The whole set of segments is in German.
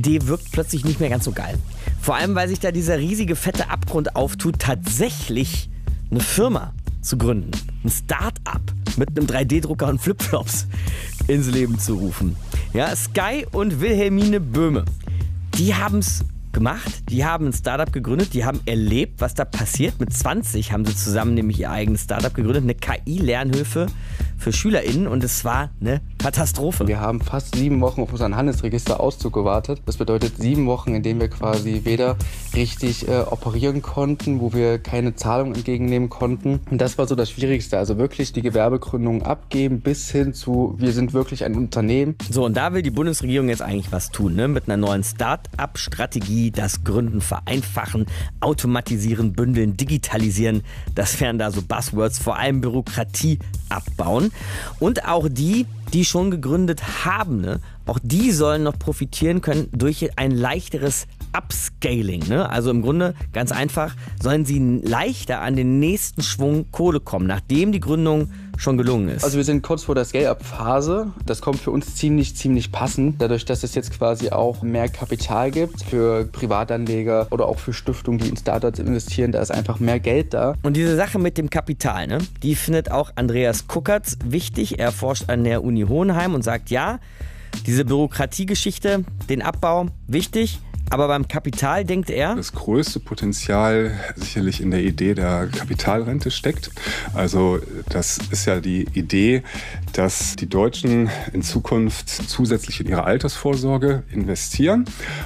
Idee wirkt plötzlich nicht mehr ganz so geil. Vor allem, weil sich da dieser riesige, fette Abgrund auftut, tatsächlich eine Firma zu gründen. Ein Start-up mit einem 3D-Drucker und Flipflops ins Leben zu rufen. Ja, Sky und Wilhelmine Böhme, die haben es gemacht. Die haben ein Startup gegründet, die haben erlebt, was da passiert. Mit 20 haben sie zusammen nämlich ihr eigenes Startup gegründet, eine KI-Lernhilfe für SchülerInnen, und es war eine Katastrophe. Wir haben fast 7 Wochen auf unseren Handelsregisterauszug gewartet. Das bedeutet 7 Wochen, in denen wir quasi weder richtig operieren konnten, wo wir keine Zahlung entgegennehmen konnten. Und das war so das Schwierigste. Also wirklich die Gewerbegründung abgeben bis hin zu, wir sind wirklich ein Unternehmen. So, und da will die Bundesregierung jetzt eigentlich was tun, ne? Mit einer neuen Start-up-Strategie, das Gründen vereinfachen, automatisieren, bündeln, digitalisieren. Das wären da so Buzzwords, vor allem Bürokratie abbauen. Und auch die schon gegründet haben, ne? Auch die sollen noch profitieren können durch ein leichteres Upscaling. Ne? Also im Grunde ganz einfach, sollen sie leichter an den nächsten Schwung Kohle kommen, nachdem die Gründung schon gelungen ist. Also wir sind kurz vor der Scale-Up-Phase. Das kommt für uns ziemlich passend, dadurch, dass es jetzt quasi auch mehr Kapital gibt für Privatanleger oder auch für Stiftungen, die in Startups investieren. Da ist einfach mehr Geld da. Und diese Sache mit dem Kapital, ne, die findet auch Andreas Kuckertz wichtig. Er forscht an der Uni Hohenheim und sagt, ja, diese Bürokratiegeschichte, den Abbau, wichtig. Aber beim Kapital denkt er, das größte Potenzial sicherlich in der Idee der Kapitalrente steckt. Also das ist ja die Idee, dass die Deutschen in Zukunft zusätzlich in ihre Altersvorsorge investieren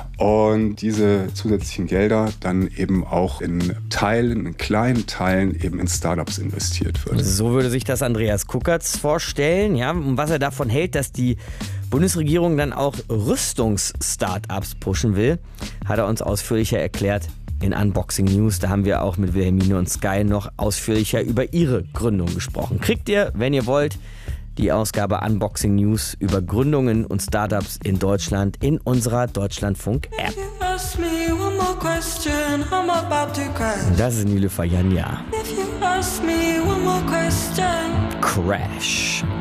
und diese zusätzlichen Gelder dann eben auch in kleinen Teilen eben in Startups investiert wird. So würde sich das Andreas Kuckertz vorstellen, ja, und was er davon hält, dass die Bundesregierung dann auch Rüstungs-Startups pushen will, hat er uns ausführlicher erklärt in Unboxing News. Da haben wir auch mit Wilhelmine und Sky noch ausführlicher über ihre Gründung gesprochen. Kriegt ihr, wenn ihr wollt, die Ausgabe Unboxing News über Gründungen und Startups in Deutschland in unserer Deutschlandfunk-App. Das ist Nilüfer Janja. Crash.